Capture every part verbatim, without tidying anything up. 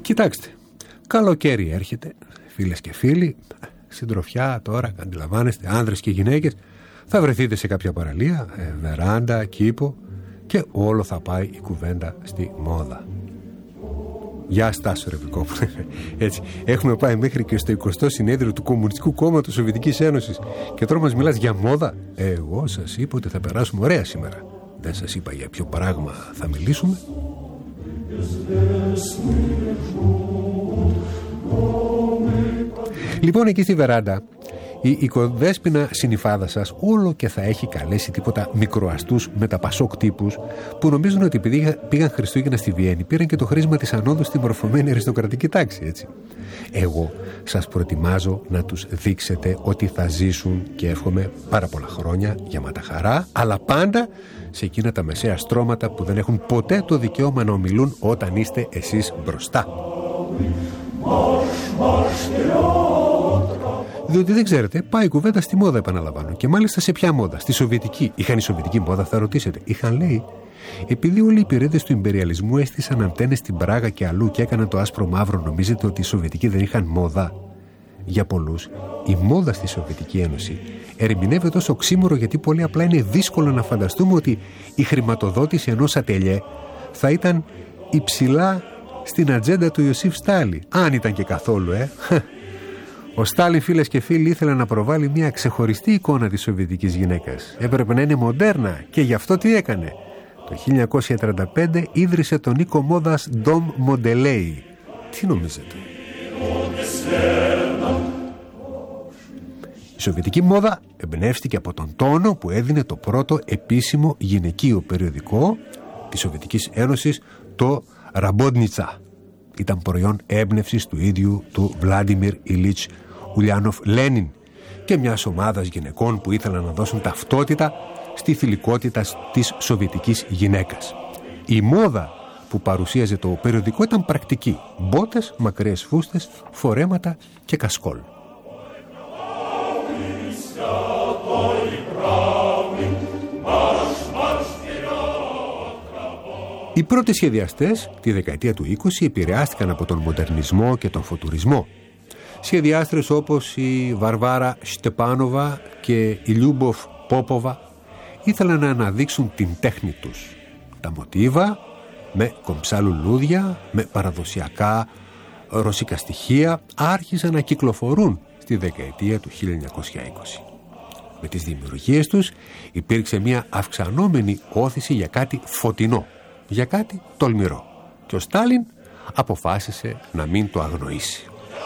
Κοιτάξτε, καλοκαίρι έρχεται, φίλες και φίλοι, συντροφιά τώρα, αντιλαμβάνεστε, άνδρες και γυναίκες, θα βρεθείτε σε κάποια παραλία, ε, βεράντα, κήπο και όλο θα πάει η κουβέντα στη μόδα. Γεια Στάσο ρε Βικόπουλε. Έτσι, έχουμε πάει μέχρι και στο εικοστό συνέδριο του Κομμουνιστικού Κόμματος Σοβιετικής Ένωσης και τώρα μας μιλάς για μόδα. Εγώ σας είπα ότι θα περάσουμε ωραία σήμερα. Δεν σας είπα για ποιο πράγμα θα μιλήσουμε. Λοιπόν, εκεί στη βεράντα η οικοδέσποινα συνυφάδα σας όλο και θα έχει καλέσει τίποτα μικροαστούς μεταπασόκ τύπους που νομίζουν ότι επειδή πήγαν Χριστούγεννα στη Βιέννη πήραν και το χρήσμα της ανόδου στην μορφωμένη αριστοκρατική τάξη, έτσι. Εγώ σας προετοιμάζω να τους δείξετε ότι θα ζήσουν και εύχομαι πάρα πολλά χρόνια γεμάτα χαρά, αλλά πάντα σε εκείνα τα μεσαία στρώματα που δεν έχουν ποτέ το δικαίωμα να ομιλούν όταν είστε εσείς μπροστά. Διότι δεν ξέρετε, πάει η κουβέντα στη μόδα, επαναλαμβάνω. Και μάλιστα σε ποια μόδα? Στη σοβιετική. Είχαν η σοβιετική μόδα, θα ρωτήσετε. Είχαν, λέει, επειδή όλοι οι υπηρέτες του ιμπεριαλισμού έστησαν αντένες στην Πράγα και αλλού και έκαναν το άσπρο μαύρο, νομίζετε ότι οι Σοβιετικοί δεν είχαν μόδα? Για πολλούς, η μόδα στη Σοβιετική Ένωση ερμηνεύεται ως οξύμορο, γιατί πολύ απλά είναι δύσκολο να φανταστούμε ότι η χρηματοδότηση ενός ατελιέ θα ήταν υψηλά στην ατζέντα του Ιωσήφ Στάλιν. Αν ήταν και καθόλου, ε. Ο Στάλιν, φίλες και φίλοι, ήθελε να προβάλλει μια ξεχωριστή εικόνα της σοβιετικής γυναίκας. Έπρεπε να είναι μοντέρνα και γι' αυτό τι έκανε? Το χίλια εννιακόσια τριάντα πέντε ίδρυσε τον οίκο μόδας Dom Modelei. Τι νομίζετε? Η σοβιετική μόδα εμπνεύστηκε από τον τόνο που έδινε το πρώτο επίσημο γυναικείο περιοδικό της Σοβιετικής Ένωσης, το Ραμπόντνιτσα. Ήταν προϊόν έμπνευσης του ίδιου του Βλάντιμιρ Ιλίτς Ουλιάνοφ Λένιν και μιας ομάδας γυναικών που ήθελαν να δώσουν ταυτότητα στη θηλυκότητα της σοβιετικής γυναίκας. Η μόδα που παρουσίαζε το περιοδικό ήταν πρακτική. Μπότες, μακριές φούστες, φορέματα και κασκόλ. Οι πρώτοι σχεδιαστές τη δεκαετία του είκοσι επηρεάστηκαν από τον μοντερνισμό και τον φωτουρισμό. Σχεδιάστρες όπως η Βαρβάρα Στεπάνοβα και η Λιούμποφ Πόποβα ήθελαν να αναδείξουν την τέχνη τους. Τα μοτίβα με κομψά λουλούδια, με παραδοσιακά ρωσικά στοιχεία άρχισαν να κυκλοφορούν στη δεκαετία του χίλια εννιακόσια είκοσι. Με τις δημιουργίες τους υπήρξε μια αυξανόμενη όθηση για κάτι φωτεινό, για κάτι τολμηρό. Και ο Στάλιν αποφάσισε να μην το αγνοήσει.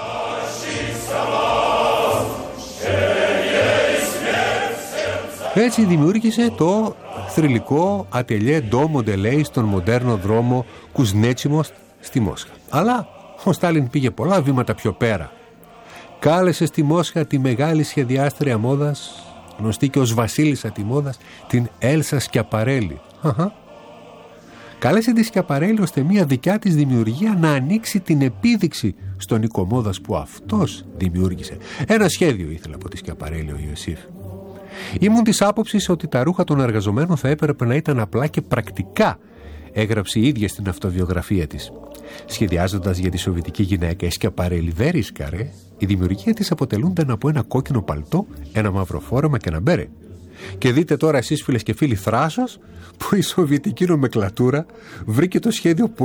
Έτσι δημιούργησε το θρυλικό ατελιέ Dom Modelei στον μοντέρνο δρόμο Κουζνέτσιμος στη Μόσχα. Αλλά ο Στάλιν πήγε πολλά βήματα πιο πέρα. Κάλεσε στη Μόσχα τη μεγάλη σχεδιάστρια μόδας, γνωστή και ως βασίλισσα τη μόδας, την Έλσα Σκιαπαρέλη. Αχα. Κάλεσε τη Σκιαπαρέλη ώστε μια δικιά της δημιουργία να ανοίξει την επίδειξη στον οίκο μόδας που αυτός δημιούργησε. Ένα σχέδιο ήθελε από τη Σκιαπαρέλη ο Ιωσήφ. Ήμουν της άποψης ότι τα ρούχα των εργαζομένων θα έπρεπε να ήταν απλά και πρακτικά, έγραψε η ίδια στην αυτοβιογραφία της. Σχεδιάζοντας για τη σοβιετική γυναίκα, η Σκιαπαρέλη δεν ρίσκαρε. Η δημιουργία της αποτελούνταν από ένα κόκκινο παλτό, ένα μαύρο φόρεμα και ένα μπέρε. Και δείτε τώρα εσείς, φίλες και φίλοι, θράσος που η σοβιετική νομεκλατούρα βρήκε το σχέδιο